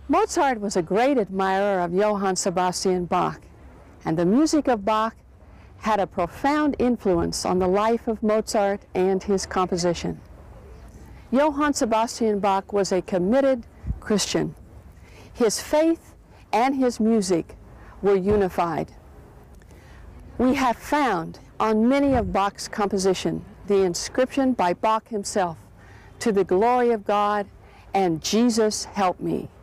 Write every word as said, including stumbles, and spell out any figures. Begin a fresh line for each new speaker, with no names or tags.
Mozart was a great admirer of Johann Sebastian Bach, and the music of Bach had a profound influence on the life of Mozart and his composition. Johann Sebastian Bach was a committed Christian. His faith and his music were unified. We have found on many of Bach's composition the inscription by Bach himself, "To the glory of God and Jesus help me."